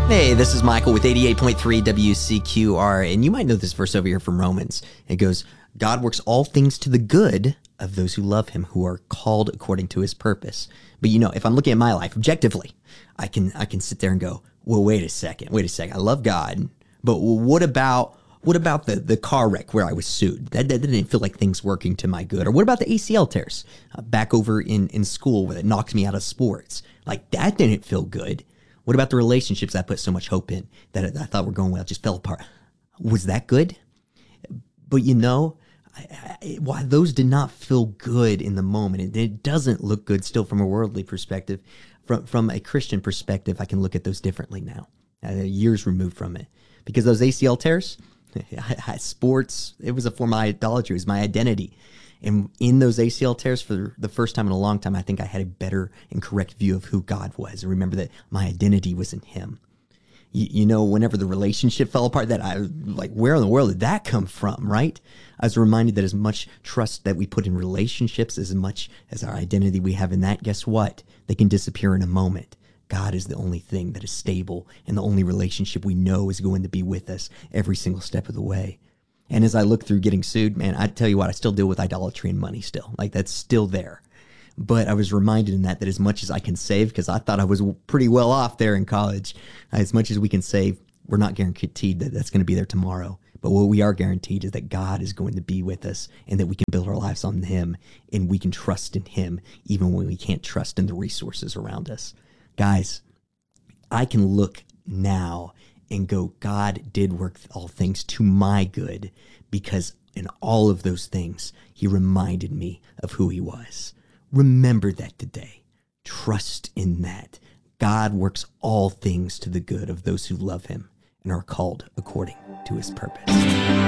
Hey, this is Michael with 88.3 WCQR, and you might know this verse over here from Romans. It goes, God works all things to the good of those who love him, who are called according to his purpose. But if I'm looking at my life objectively, I can sit there and go, well, wait a second. I love God, but what about the car wreck where I was sued? That didn't feel like things working to my good. Or what about the ACL tears back over in school where it knocked me out of sports? Like, that didn't feel good. What about the relationships I put so much hope in that I thought were going well, just fell apart? Was that good? But while those did not feel good in the moment, it doesn't look good still from a worldly perspective. From a Christian perspective, I can look at those differently now, years removed from it. Because those ACL tears, sports, it was a form of idolatry. It was my identity. And in those ACL tears, for the first time in a long time, I think I had a better and correct view of who God was. And remember that my identity was in him. Whenever the relationship fell apart, that I like, where in the world did that come from, right? I was reminded that as much trust that we put in relationships, as much as our identity we have in that, guess what? They can disappear in a moment. God is the only thing that is stable and the only relationship we know is going to be with us every single step of the way. And as I look through getting sued, man, I tell you what, I still deal with idolatry and money still. Like, that's still there. But I was reminded in that as much as I can save, because I thought I was pretty well off there in college, as much as we can save, we're not guaranteed that that's going to be there tomorrow. But what we are guaranteed is that God is going to be with us and that we can build our lives on him and we can trust in him even when we can't trust in the resources around us. Guys, I can look now and go, God did work all things to my good, because in all of those things, he reminded me of who he was. Remember that today. Trust in that. God works all things to the good of those who love him and are called according to his purpose.